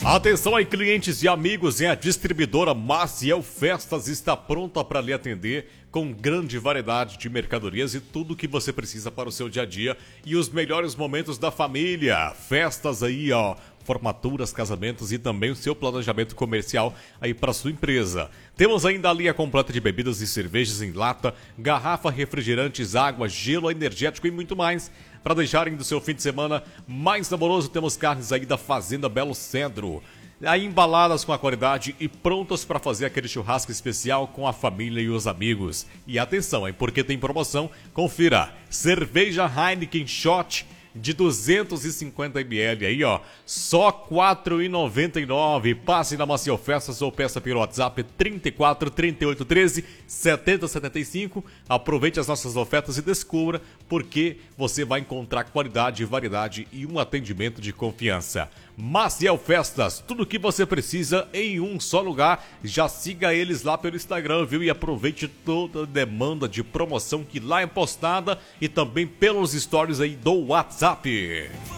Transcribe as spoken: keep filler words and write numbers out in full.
Atenção aí, clientes e amigos, e a distribuidora Maciel Festas está pronta para lhe atender com grande variedade de mercadorias e tudo o que você precisa para o seu dia a dia e os melhores momentos da família. Festas aí, ó, formaturas, casamentos e também o seu planejamento comercial aí para sua empresa. Temos ainda a linha completa de bebidas e cervejas em lata, garrafa, refrigerantes, água, gelo, energético e muito mais. Para deixarem do seu fim de semana mais saboroso, temos carnes aí da Fazenda Belo Cedro, aí embaladas com a qualidade e prontas para fazer aquele churrasco especial com a família e os amigos. E atenção, hein, porque tem promoção, confira, cerveja Heineken Shot de duzentos e cinquenta mililitros aí, ó, só quatro reais e noventa e nove centavos. Passe na Maciel Festas ou peça pelo WhatsApp trinta e quatro, trinta e oito, treze, setenta, setenta e cinco. Aproveite as nossas ofertas e descubra porque você vai encontrar qualidade, variedade e um atendimento de confiança. Maciel Festas, tudo o que você precisa em um só lugar. Já siga eles lá pelo Instagram, viu? E aproveite toda a demanda de promoção que lá é postada e também pelos stories aí do WhatsApp.